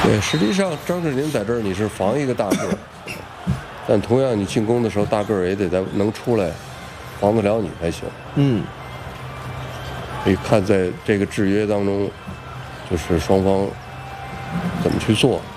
对，实际上张智霖在这儿你是防一个大个儿，但同样你进攻的时候大个儿也得能出来防得了你才行。可以看在这个制约当中，就是双方怎么去做。